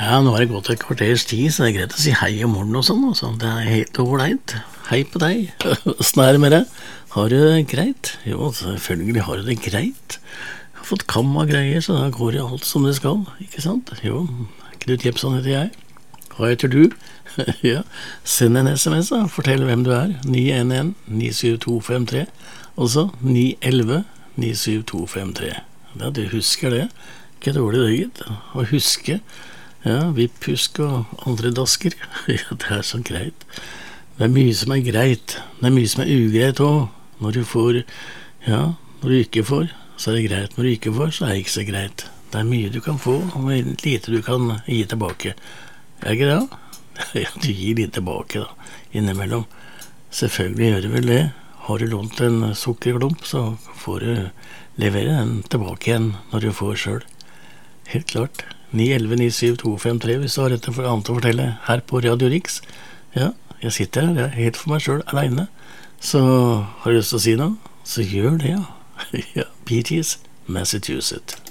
Ja, nå har det gått et kvarters tid, så det greit å si hei om morgenen og sånn. Altså. Det helt ålreit. Hei på deg. Åssen det med deg? Har du det greit? Jo, selvfølgelig har du det greit. Jeg har fått kam av greier, så da går det alt som det skal, ikke sant? Jo, Knut Jepsson heter jeg. Hva heter du? Ja, send en SMS da, fortell hvem du er. 911-97253. Altså 911-97253. Ja, du husker det. Ikke dårlig det, gitt. Å huske. Ja, vipphusk og andre dasker. Ja, det er så greit. Det er mye som er greit. Det er mye som er ugreit også. Når du får, ja, når du ikke får, så er det greit. Når du ikke får, så er det ikke så greit. Det er mye du kan få, og lite du kan gi tilbake. Er ikke det da? Ja, du gir litt tilbake da, innimellom. Selvfølgelig gjør du vel det. Har du lånt en sukkerklump, så får du levere den tilbake igjen når du får selv. Helt klart. 911-97253 hvis du har rett for annet å fortelle her på Radio Rix. Ja, jeg sitter her, jeg er helt for meg selv, alene. Så har du lyst til å si noe? Så gjør det, ja. Ja, Bee Gees, Massachusetts.